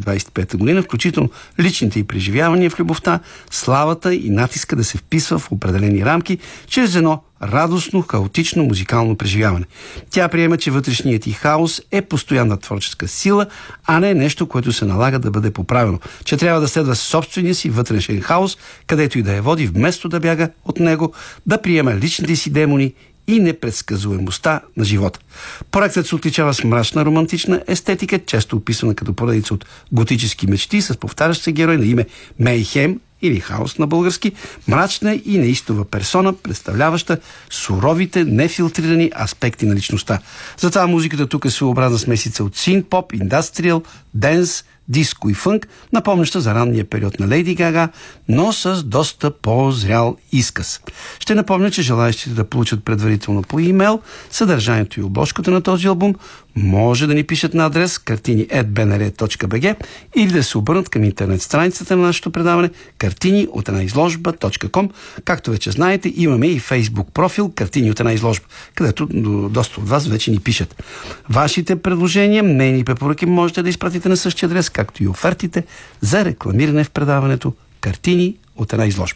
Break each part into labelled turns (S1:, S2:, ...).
S1: 2025 година, включително личните й преживявания в любовта, славата и натиска да се вписва в определени рамки, чрез едно радостно, хаотично музикално преживяване. Тя приема, че вътрешният и хаос е постоянна творческа сила, а не нещо, което се налага да бъде поправено. Че трябва да следва собствения си вътрешен хаос, където и да я води, вместо да бяга от него, да приема личните си демони и непредсказуемостта на живота. Проектът се отличава с мрачна романтична естетика, често описана като поредица от готически мечти с повтарящ се герой на име Мейхем или хаос на български, мрачна и неистова персона, представляваща суровите, нефилтрирани аспекти на личността. Затова музиката тук е своеобразна смесица от синт-поп, индастриал, денс, диско и фънк, напомняща за ранния период на Лейди Гага, но с доста по-зрял изказ. Ще напомня, че желаящите да получат предварително по имейл съдържанието и обложката на този албум може да ни пишат на адрес kartini@bnr.bg или да се обърнат към интернет страницата на нашето предаване картини от една изложба.com. Както вече знаете, имаме и фейсбук профил Картини от една изложба, където доста от вас вече ни пишат. Вашите предложения, мнения и препоръки можете да изпратите на същия адрес, както и офертите за рекламиране в предаването Картини от една изложба.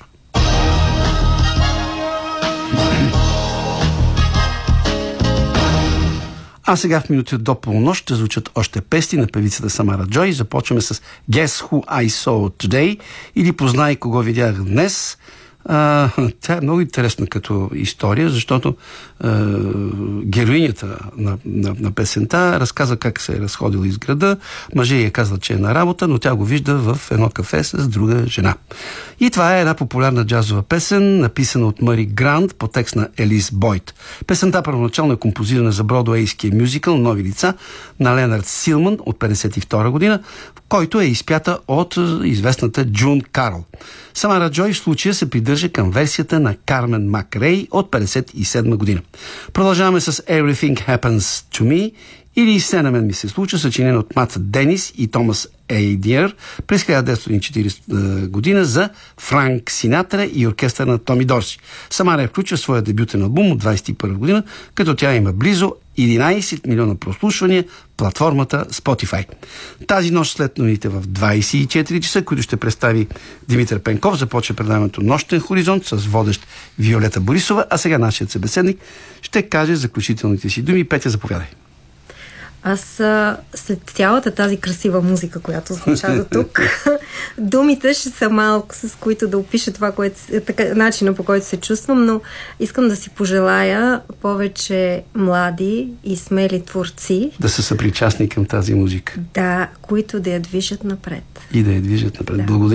S1: А сега в минути до полунощ ще звучат още песни на певицата Самара Джой. Започваме с Guess Who I Saw Today или Познай кого видях днес. Тя е много интересна като история, защото героинята на песента разказа как се е разходила из града. Мъжът ѝ е казал, че е на работа, но тя го вижда в едно кафе с друга жена. И това е една популярна джазова песен, написана от Мари Грант по текст на Елис Бойд. Песента първоначално е композирана за бродуейския мюзикъл Нови лица на Ленард Силман от 1952 година, който е изпята от известната Джун Карл. Самара Джой в случая се придържа към версията на Кармен Макрей от 1957 година. Продължаваме с Everything Happens to Me или Все на мен ми се случва, съчинен от Мат Денис и Томас Ейдиер през 1940 година за Франк Синатра и оркестър на Томи Дорси. Самара е включва своя дебютен албум от 1921 година, като тя има близо 11 милиона прослушвания в платформата Spotify. Тази нощ след новините в 24 часа, които ще представи Димитър Пенков, започва предаването Нощен хоризонт с водещ Виолета Борисова, а сега нашият събеседник ще каже заключителните си думи. Петя, заповядай.
S2: Аз след цялата тази красива музика, която звуча до тук, думите ще са малко, с които да опиша това, начина по който се чувствам, но искам да си пожелая повече млади и смели творци. Да са съпричастни към тази музика. Да, които да я движат напред. И да я движат напред. Да. Благодаря.